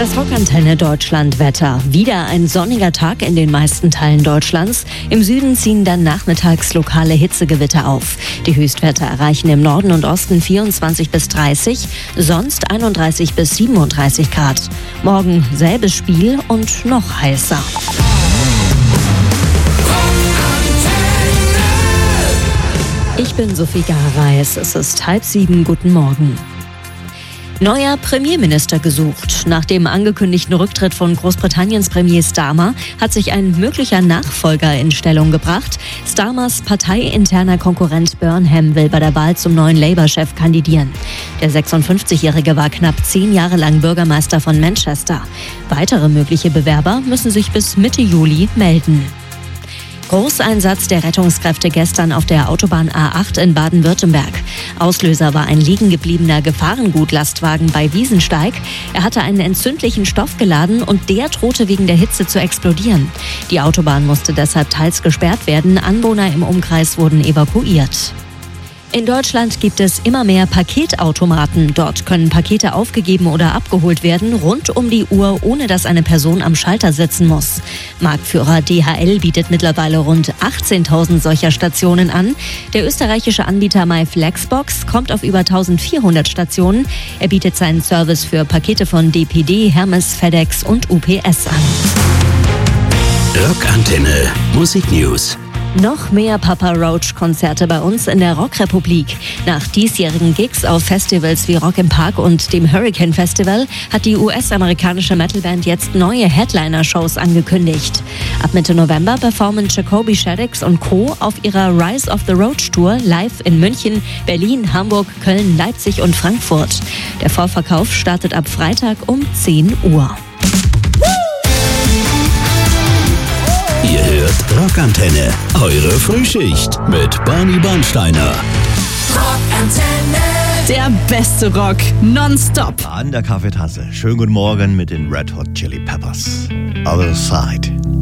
Das Rockantenne Deutschland Wetter. Wieder ein sonniger Tag in den meisten Teilen Deutschlands. Im Süden ziehen dann nachmittags lokale Hitzegewitter auf. Die Höchstwerte erreichen im Norden und Osten 24 bis 30, sonst 31 bis 37 Grad. Morgen selbes Spiel und noch heißer. Ich bin Sophie Gareis. Es ist 6:30. Guten Morgen. Neuer Premierminister gesucht. Nach dem angekündigten Rücktritt von Großbritanniens Premier Starmer hat sich ein möglicher Nachfolger in Stellung gebracht. Starmers parteiinterner Konkurrent Burnham will bei der Wahl zum neuen Labour-Chef kandidieren. Der 56-Jährige war knapp 10 Jahre lang Bürgermeister von Manchester. Weitere mögliche Bewerber müssen sich bis Mitte Juli melden. Großeinsatz der Rettungskräfte gestern auf der Autobahn A8 in Baden-Württemberg. Auslöser war ein liegen gebliebener Gefahrengutlastwagen bei Wiesensteig. Er hatte einen entzündlichen Stoff geladen und der drohte wegen der Hitze zu explodieren. Die Autobahn musste deshalb teils gesperrt werden. Anwohner im Umkreis wurden evakuiert. In Deutschland gibt es immer mehr Paketautomaten. Dort können Pakete aufgegeben oder abgeholt werden, rund um die Uhr, ohne dass eine Person am Schalter sitzen muss. Marktführer DHL bietet mittlerweile rund 18.000 solcher Stationen an. Der österreichische Anbieter MyFlexbox kommt auf über 1.400 Stationen. Er bietet seinen Service für Pakete von DPD, Hermes, FedEx und UPS an. Rockantenne Musik News. Noch mehr Papa Roach-Konzerte bei uns in der Rockrepublik. Nach diesjährigen Gigs auf Festivals wie Rock im Park und dem Hurricane Festival hat die US-amerikanische Metalband jetzt neue Headliner-Shows angekündigt. Ab Mitte November performen Jacoby Shaddix und Co. auf ihrer Rise of the Roach Tour live in München, Berlin, Hamburg, Köln, Leipzig und Frankfurt. Der Vorverkauf startet ab Freitag um 10 Uhr. Ihr hört Rockantenne, eure Frühschicht mit Barney Bernsteiner. Rockantenne. Der beste Rock, nonstop. An der Kaffeetasse. Schönen guten Morgen mit den Red Hot Chili Peppers. Other Side.